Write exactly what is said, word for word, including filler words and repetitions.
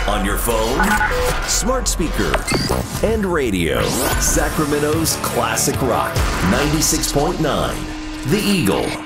On your phone, smart speaker, and radio. Sacramento's classic rock, ninety-six point nine. The Eagle.